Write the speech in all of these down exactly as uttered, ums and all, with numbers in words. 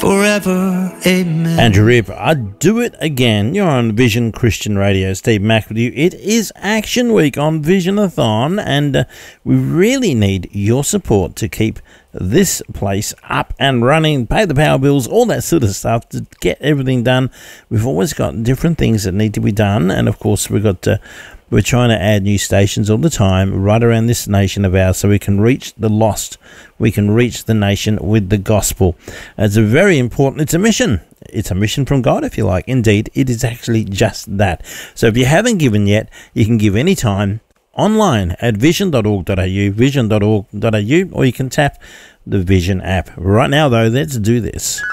forever. Amen. Andrew Rip, I do it again. You're on Vision Christian Radio. Steve Mack with you. It is Action Week on Visionathon, and uh, we really need your support to keep this place up and running, pay the power bills, all that sort of stuff, to get everything done. We've always got different things that need to be done, and of course we've got to We're trying to add new stations all the time right around this nation of ours so we can reach the lost. We can reach the nation with the gospel. It's a very important, it's a mission. It's a mission from God, if you like. Indeed, it is actually just that. So if you haven't given yet, you can give any time online at vision dot org dot a u, vision dot org dot a u, or you can tap the Vision app. Right now, though, let's do this.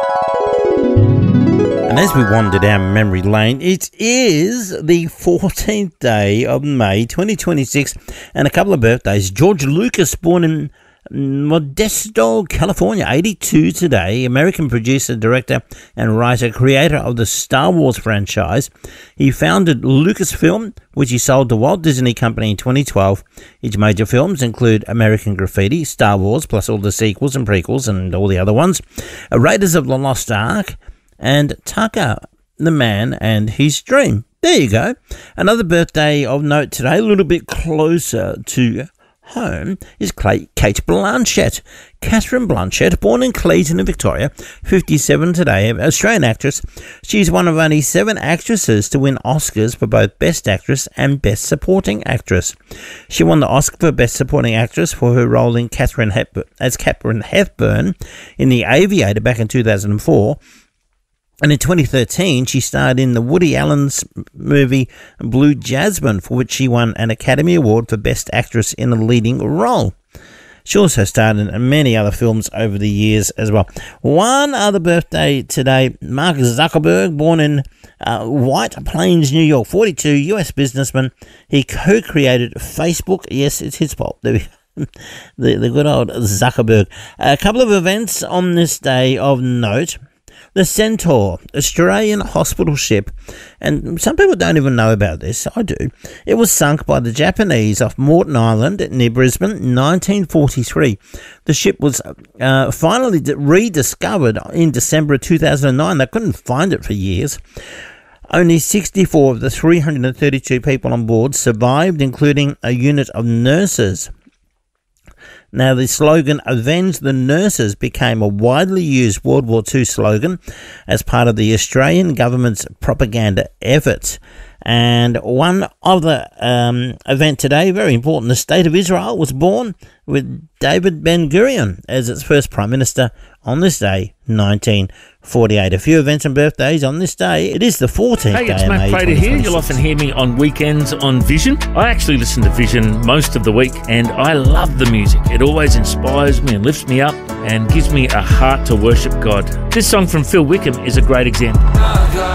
And as we wander down memory lane, it is the fourteenth day of May twenty twenty-six, and a couple of birthdays. George Lucas, born in Modesto, California, eighty-two today, American producer, director, and writer, creator of the Star Wars franchise. He founded Lucasfilm, which he sold to Walt Disney Company in twenty twelve. His major films include American Graffiti, Star Wars, plus all the sequels and prequels and all the other ones, Raiders of the Lost Ark, and Tucker, the Man and His Dream. There you go. Another birthday of note today, a little bit closer to home, is Kate Blanchett. Catherine Blanchett, born in Clayton, Victoria, fifty-seven today, Australian actress. She's one of only seven actresses to win Oscars for both Best Actress and Best Supporting Actress. She won the Oscar for Best Supporting Actress for her role in Catherine Hepburn, as Catherine Hepburn in The Aviator back in two thousand four. And in twenty thirteen, she starred in the Woody Allen's movie Blue Jasmine, for which she won an Academy Award for Best Actress in a Leading Role. She also starred in many other films over the years as well. One other birthday today, Mark Zuckerberg, born in uh, White Plains, New York, forty-two, U S businessman. He co-created Facebook. Yes, it's his fault. There we go. the, the good old Zuckerberg. A couple of events on this day of note. The Centaur, Australian hospital ship, and some people don't even know about this, I do. It was sunk by the Japanese off Moreton Island near Brisbane in nineteen forty-three. The ship was uh, finally rediscovered in December of two thousand nine. They couldn't find it for years. Only sixty-four of the three hundred thirty-two people on board survived, including a unit of nurses. Now, the slogan, Avenge the Nurses, became a widely used World War Two slogan as part of the Australian government's propaganda efforts. And one other um, event today, very important, the State of Israel was born with David Ben-Gurion as its first Prime Minister on this day, nineteen forty-eight. A few events and birthdays on this day. It is the fourteenth hey, day it's of Matt May. Prater here. You'll often hear me on weekends on Vision. I actually listen to Vision most of the week, and I love the music. It always inspires me and lifts me up and gives me a heart to worship God. This song from Phil Wickham is a great example.